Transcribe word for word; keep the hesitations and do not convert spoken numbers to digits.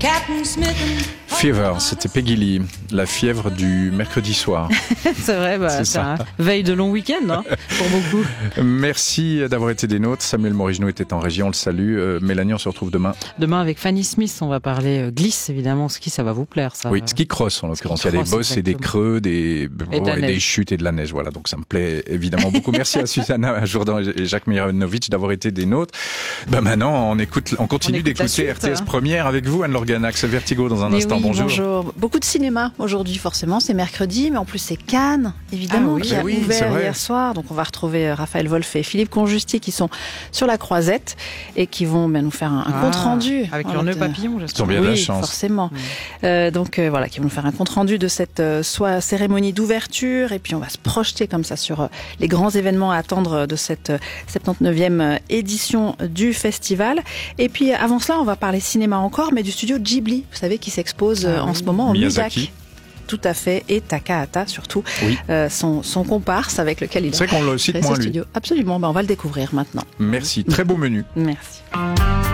Fever, c'était Peggy Lee, la fièvre du mercredi soir. C'est vrai, bah, c'est, c'est ça. Un veille de long week-end hein, pour beaucoup. Merci d'avoir été des nôtres. Samuel Morigenou était en régie, on le salue. Euh, Mélanie, on se retrouve demain. Demain avec Fanny Smith, on va parler euh, glisse évidemment. Ski, ça va vous plaire ça. Oui, ski cross en l'occurrence. Il y a des bosses et des creux, des, et, bon, et des chutes et de la neige. Voilà, donc ça me plaît évidemment beaucoup. Merci à Susanna Jourdan et Jacques Miranovic d'avoir été des nôtres. Ben maintenant, on écoute, on continue on d'écouter suite, R T S hein. Première avec vous, Anne-Laure Ganac. C'est Vertigo dans un mais instant. Oui, bonjour. Bonjour. Beaucoup de cinéma aujourd'hui, forcément. C'est mercredi, mais en plus c'est Cannes, évidemment, ah oui, qui a oui, ouvert hier soir. Donc on va retrouver Raphaël Wolf et Philippe Conjusti qui sont sur la croisette et qui vont ben, nous faire un, un ah, compte rendu. Avec leur nœud papillon, j'espère. Ils ont bien oui, de la chance. Forcément. Mmh. Euh, donc euh, voilà, qui vont nous faire un compte rendu de cette euh, soit cérémonie d'ouverture et puis on va se projeter comme ça sur euh, les grands événements à attendre de cette euh, soixante-dix-neuvième édition du festival. Et puis avant cela, on va parler cinéma encore, mais du studio Ghibli, vous savez, qui s'expose euh, ah, en oui. ce moment en Miyazaki. Tout à fait, et Takahata surtout, oui. euh, son, son comparse avec lequel il a C'est vrai qu'on le cite moins lui. Absolument, ben on va le découvrir maintenant. Merci, très beau menu. Merci.